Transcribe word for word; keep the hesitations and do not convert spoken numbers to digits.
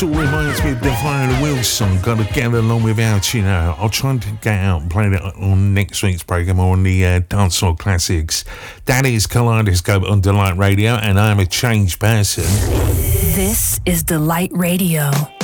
Still reminds me of the Viola Wills song, Gotta Get Along Without You Know. I'll try and get out and play that on next week's programme or on the uh, Dancehall Classics. That is Kaleidoscope on Delight Radio, and I'm a changed person. This is Delight Radio.